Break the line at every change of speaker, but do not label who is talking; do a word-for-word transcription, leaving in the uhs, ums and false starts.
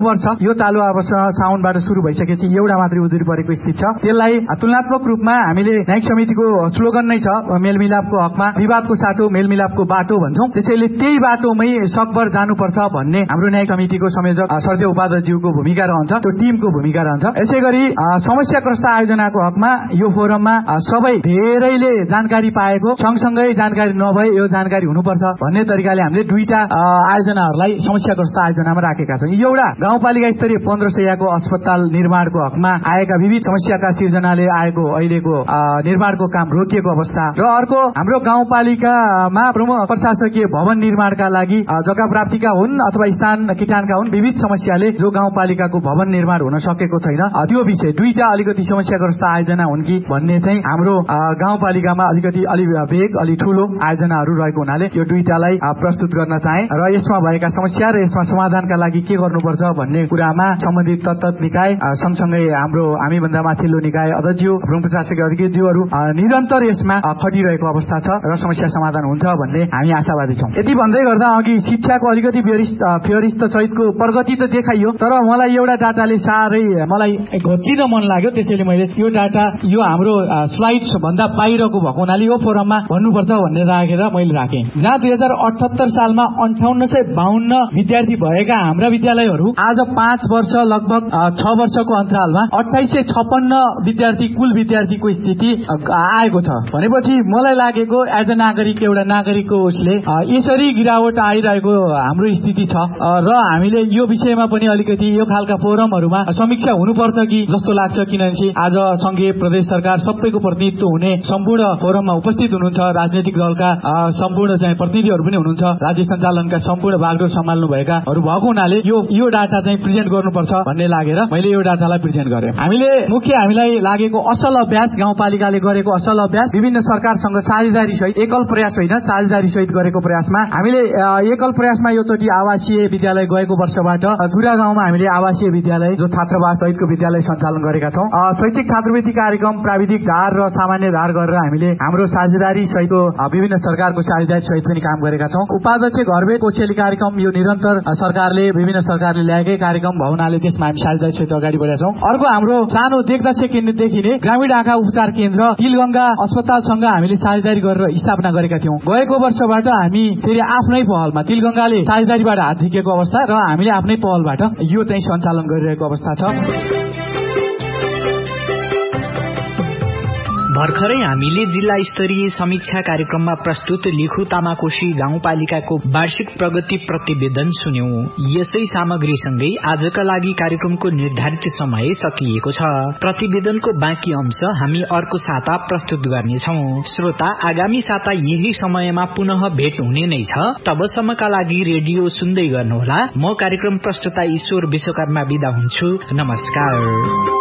वर्ष यो चालु वर्ष साउनबाट सुरु भइसकेपछि एउटा मात्रै उजुरी परेको स्थिति छ। त्यसलाई तुलनात्मक रूपमा हामीले न्यायिक समितिको स्लोगन नै छ मेलमिलापको हकमा विवादको साटो मेलमिलापको बाटो भन्छौं। त्यसैले त्यही बाटोमै सकभर जानुपर्छ भन्ने हाम्रो न्यायिक समितिको संयोजक सर्देव उपाध्यक्षज्यूको भूमिका रहन्छ, त्यो टिमको भूमिका रहन्छ। यसैगरी समस्याग्रस्त आयोजनाको हकमा यो फोरममा सबै धेरैले जानकारी पाएको सँगसँगै जानकारी नभए यो जानकारी हुनुपर्छ भन्ने तरिकाले हामीले दुईटा आयोजनाहरूलाई समस्याग्रस्त आयोजनामा राखेका छौं। एउटा गाउँपालिका स्तरीय पन्ध्र सयको अस्पताल निर्माणको हकमा आएका विविध समस्याका सिर्जनाले आएको अहिलेको निर्माणको काम रोकिएको अवस्था र अर्को हाम्रो गाउँपालिकामा प्रमुख प्रशासकीय भवन निर्माणका लागि जग्गा प्राप्तिका हुन् अथवा स्थान किटानका हुन् विविध समस्याले जो गाउँपालिकाको भवन निर्माण हुन सकेको छैन त्यो विषय दुईटा अलिकति समस्याग्रस्त आयोजना हुन् कि भन्ने चाहिँ हाम्रो गाउँपालिकामा अलिकति अलि वेग अलि ठूलो आयोजनाहरू रहेको हुनाले यो दुईटालाई प्रस्तुत गर्न चाहे र यसमा भएका समस्या र यसमा समाधानका लागि के गर्नुपर्छ भन्ने कुरामा सम्बन्धित तत्त निकाय सँगसँगै हाम्रो हामी भन्दा माथिल्लो निकाय अध्यक्षज्यू प्रमुख प्रशासकीय अधिकृतज्यूहरू निरन्तर यसमा खटिरहेको अवस्था छ र समस्या समाधान हुन्छ भन्ने हामी आशावादी छौं। यति भन्दै गर्दा अघि शिक्षाको अलिकति फेयरिस्ट सहितको प्रगति त देखाइयो तर मलाई एउटा डाटाले साह्रै मलाई घोचिन मन लाग्यो। त्यसैले मैले यो डाटा यो हाम्रो स्लाइड्स भन्दा बाहिरको भएको हुनाले यो फोरममा भन्नुपर्छ भन्ने राखेर मैले राखेँ। जहाँ दुई हजार अठहत्तर सालमा अन्ठाउन्न सय बाहन्न विद्यार्थी भएका हाम्रा विद्यालयहरू आज पाँच वर्ष लगभग छ वर्षको अन्तरालमा अठाइस सय छप्पन्न विद्यार्थी कुल विद्यार्थीको स्थिति आएको छ भनेपछि मलाई लागेको एज अ नागरिक एउटा नागरिकको उसले यसरी गिरावट आइरहेको हाम्रो स्थिति छ र हामीले यो विषयमा पनि अलिकति यो खालका फोरमहरूमा समीक्षा हुनुपर्छ कि जस्तो लाग्छ। किनभने आज संघीय प्रदेश सरकार सबैको प्रतिनिधित्व हुने सम्पूर्ण फोरममा उपस्थित हुनुहुन्छ, राजनैतिक दलका सम्पूर्ण चाहिँ प्रतिनिधिहरू पनि हुनुहुन्छ, राज्य सञ्चालनका सम्पूर्ण बागडोर सम्हाल्नु भएकाहरू भएको हुनाले यो यो डाटा चाहिँ प्रेजेन्ट गर्नुपर्छ भन्ने लागेर मैले यो डाटालाई प्रेजेन्ट गरेँ। हामीले मुख्य हामीलाई लागेको असल अभ्यास गाउँपालिकाले गरेको असल अभ्यास विभिन्न सरकारसँग साझेदारी सहित एकल प्रयास होइन साझेदारी सहित गरेको प्रयासमा हामीले एकल प्रयासमा यो चोटि आवासीय विद्यालय गएको वर्षबाट जुरा गाउँमा हामीले आवासीय विद्यालय जो छात्रावास सहितको विद्यालय सञ्चालन गरेका छौं। शैक्षिक छात्रवृत्ति कार्यक्रम प्राविधिक धार र सामान्य धार गरेर हामीले हाम्रो साझेदारी सहितको विभिन्न सरकारको साझेदारी सहित पनि काम गरेका छौं। उपाध्यक्ष घरबेट कोसेली कार्यक्रम यो निरन्तर सरकारले विभिन्न सरकारले ल्याएकै कार्यक्रम भउनाले त्यसमा हामी साझेदारी सहित अगाडि बढेका छौं। अर्को हाम्रो सानो देख्दा देखिने ग्रामीण आँखा उपचार केन्द्र तिलगंगा अस्पतालसँग हामीले साझेदारी गरेर स्थापना गरेका थियौं। गएको वर्षबाट हामी फेरि आफ्नै पहलमा तिलगंगाले साझेदारीबाट हात झिकेको अवस्था र हामीले आफ्नै पहलबाट यो चाहिँ सञ्चालन गरिरहेको अवस्था छ।
भर्खरै हामीले जिल्ला स्तरीय समीक्षा कार्यक्रममा प्रस्तुत लिखु तामाकोशी गाउँपालिकाको वार्षिक प्रगति प्रतिवेदन सुन्यौं। यसै सामग्रीसँगै आजका लागि कार्यक्रमको निर्धारित समय सकिएको छ। प्रतिवेदनको बाँकी अंश हामी अर्को साता प्रस्तुत गर्नेछौं। श्रोता आगामी साता यही समयमा पुनः भेट हुने नै छ। तबसम्मका लागि रेडियो सुन्दै गर्नुहोला। म कार्यक्रम प्रस्तुता ईश्वर विश्वकर्मा बिदा हुन्छु। नमस्कार।